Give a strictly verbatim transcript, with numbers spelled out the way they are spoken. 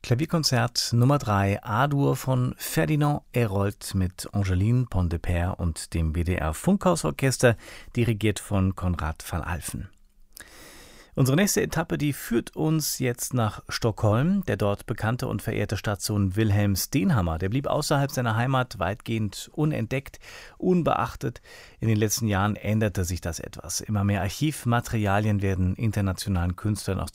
Klavierkonzert Nummer drei A-Dur von Ferdinand Hérold mit Angeline Pontdepère und dem B D R Funkhausorchester, dirigiert von Konrad van Alphen. Unsere nächste Etappe, die führt uns jetzt nach Stockholm. Der dort bekannte und verehrte Stadtsohn Wilhelm Stenhammar, der blieb außerhalb seiner Heimat weitgehend unentdeckt, unbeachtet. In den letzten Jahren änderte sich das etwas. Immer mehr Archivmaterialien werden internationalen Künstlern auch